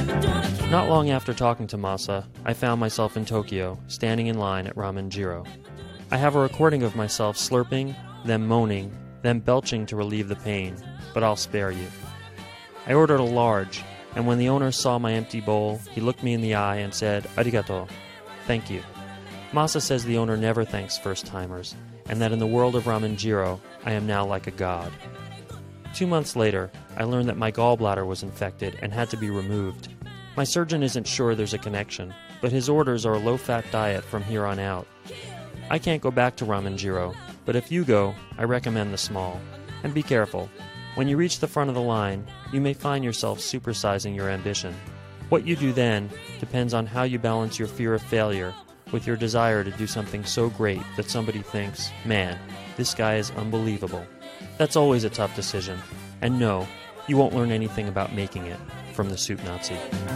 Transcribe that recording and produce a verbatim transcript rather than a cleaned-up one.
Not long after talking to Masa, I found myself in Tokyo, standing in line at Ramen Jiro. I have a recording of myself slurping, then moaning, then belching to relieve the pain, but I'll spare you. I ordered a large, and when the owner saw my empty bowl, he looked me in the eye and said, "Arigato," thank you. Masa says the owner never thanks first-timers, and that in the world of Ramen Jiro, I am now like a god. Two months later, I learned that my gallbladder was infected and had to be removed. My surgeon isn't sure there's a connection, but his orders are a low-fat diet from here on out. I can't go back to Ramen Jiro, but if you go, I recommend the small. And be careful. When you reach the front of the line, you may find yourself supersizing your ambition. What you do then depends on how you balance your fear of failure with your desire to do something so great that somebody thinks, "Man, this guy is unbelievable." That's always a tough decision. And no, you won't learn anything about making it from the Soup Nazi.